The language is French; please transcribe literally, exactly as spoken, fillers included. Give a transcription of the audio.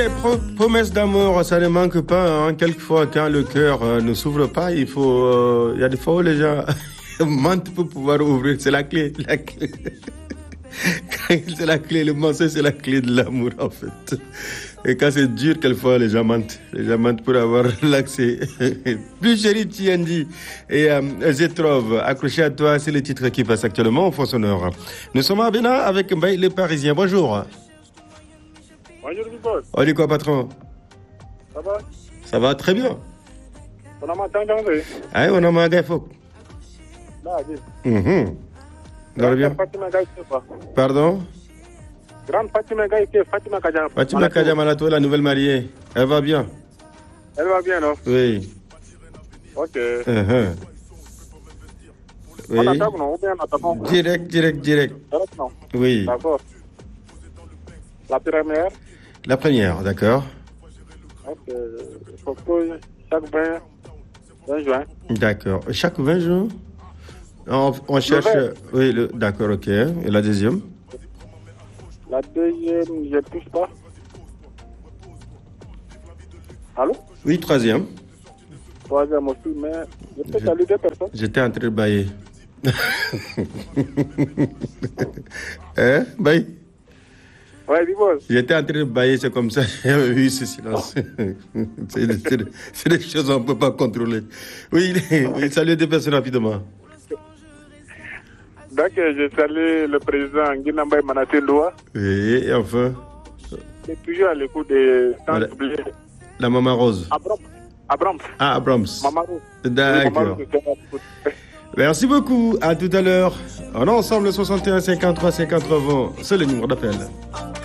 Les promesses d'amour, ça ne manque pas. Hein. Quelquefois, quand le cœur euh, ne s'ouvre pas, il faut. Il euh, y a des fois où les gens mentent pour pouvoir ouvrir. C'est la clé. La clé. C'est la clé. Le mensonge, c'est la clé de l'amour, en fait. Et quand c'est dur, quelquefois, les gens mentent. Les gens mentent pour avoir l'accès. Plus chéri, Tiendi et euh, Zetrov, accroché à toi, c'est le titre qui passe actuellement au fond sonore. Nous sommes à Bénin avec Mbaye, les Parisiens. Bonjour. Bonjour, Bigos. On dit quoi, patron? Ça va? Ça va très bien. On a entendu. Ah, on a magay fok. Là, oui. Mhm. Dans bien. Pardon? Grande Fatima Gaïté, Fatima Kadjama. Fatima Kadjama Malato, la nouvelle mariée. Elle va bien? Elle va bien, non? Oui. Ok. Uh-huh. Oui. On attaque, non? Ou bien on attaque? Direct, direct, direct. Direct, non? Oui. D'accord. La première? La première, d'accord. Ok. Il faut que chaque vingt juin. D'accord. Chaque vingt jours? On, on cherche. Oui, le... d'accord, ok. Et la deuxième? La deuxième, je ne touche pas. Allô? Oui, troisième. Troisième aussi, mais je peux saluer deux personnes. J'étais en train de bailler. Hein, bailler? Ouais, Bigos. J'étais en train de bailler, c'est comme ça. J'avais eu ce silence. c'est, des, c'est, des, c'est des choses qu'on ne peut pas contrôler. Oui, oui, saluez deux personnes rapidement. Donc, je salue le président Guinambay Manaté Ndoa. Oui, et enfin. Qui est toujours à l'écoute des temps Voilà. oubliés. La maman Rose. Abrams. Abrams. Ah, Abrams. Maman Rose. D'accord. Oui, Maman Rose. Merci beaucoup. À tout à l'heure. On est ensemble, soixante et un cinquante-trois cinquante-trois. C'est le numéro d'appel.